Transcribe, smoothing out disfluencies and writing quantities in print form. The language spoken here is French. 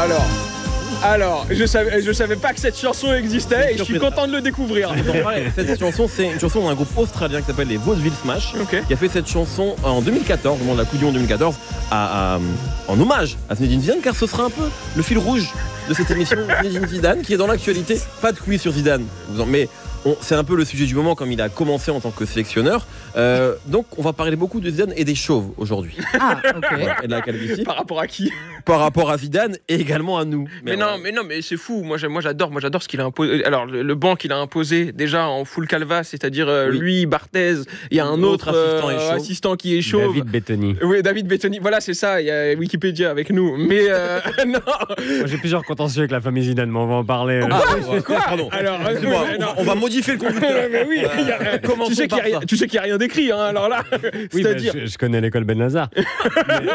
Alors, je savais pas que cette chanson existait et je suis content de le découvrir. Cette chanson, c'est une chanson d'un groupe australien qui s'appelle les Vaudeville Smash, qui a fait cette chanson en 2014, au moment de la Coupe du Monde 2014, en hommage à Zinedine Zidane, car ce sera un peu le fil rouge de cette émission. Zinedine Zidane, qui est dans l'actualité. Pas de quiz sur Zidane, mais c'est un peu le sujet du moment, comme il a commencé en tant que sélectionneur. Donc, on va parler beaucoup de Zidane et des chauves aujourd'hui. Ah, ok. Et de la calvitie. Par rapport à qui? Par rapport à Zidane et également à nous. Mais c'est fou. Moi j'adore ce qu'il a imposé. Alors le banc qu'il a imposé déjà en full calva, c'est-à-dire lui, Barthez, il y a un autre assistant qui est chauve. David Bettoni. Oui, David Bettoni. Voilà, c'est ça. Il y a Wikipédia avec nous. Mais non. Moi, j'ai plusieurs contentieux avec la famille Zidane, mais on va en parler. Quoi Pardon. Alors, on va modifier le conducteur. Mais oui, tu sais qu'il n'y a rien d'écrit. Hein, alors là, Oui, c'est-à-dire. je connais l'école Ben Lazar.